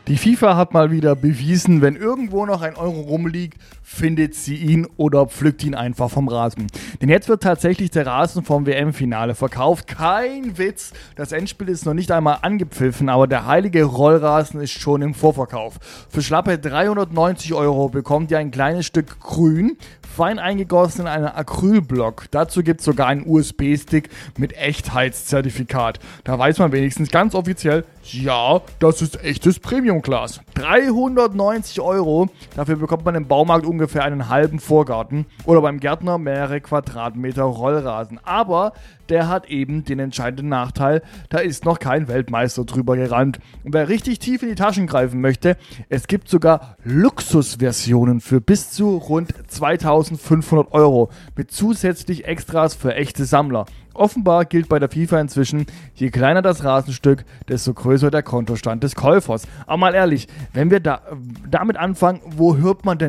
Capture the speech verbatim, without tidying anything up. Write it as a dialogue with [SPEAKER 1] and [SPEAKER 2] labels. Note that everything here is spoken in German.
[SPEAKER 1] Die FIFA hat mal wieder bewiesen, wenn irgendwo noch ein Euro rumliegt, findet sie ihn oder pflückt ihn einfach vom Rasen. Denn jetzt wird tatsächlich der Rasen vom W M-Finale verkauft. Kein Witz, das Endspiel ist noch nicht einmal angepfiffen, aber der heilige Rollrasen ist schon im Vorverkauf. Für schlappe dreihundertneunzig Euro bekommt ihr ein kleines Stück Grün, fein eingegossen in einen Acrylblock. Dazu gibt es sogar einen U S B-Stick mit Echtheitszertifikat. Da weiß man wenigstens ganz offiziell, ja, das ist echtes Premium-Glas. dreihundertneunzig Euro, dafür bekommt man im Baumarkt ungefähr einen halben Vorgarten oder beim Gärtner mehrere Quadratmeter Rollrasen. Aber der hat eben den entscheidenden Nachteil, da ist noch kein Weltmeister drüber gerannt. Und wer richtig tief in die Taschen greifen möchte, es gibt sogar Luxusversionen für bis zu rund zweitausendfünfhundert Euro mit zusätzlich Extras für echte Sammler. Offenbar gilt bei der FIFA inzwischen, je kleiner das Rasenstück, desto größer der Kontostand des Käufers. Aber mal ehrlich, wenn wir da, damit anfangen, wo hört man denn